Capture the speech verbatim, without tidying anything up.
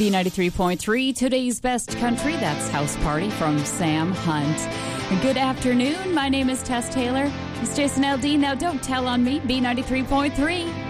B ninety-three point three, today's best country. That's House Party from Sam Hunt. Good afternoon. My name is Tess Taylor. It's Jason L D. Now don't tell on me. B ninety-three point three.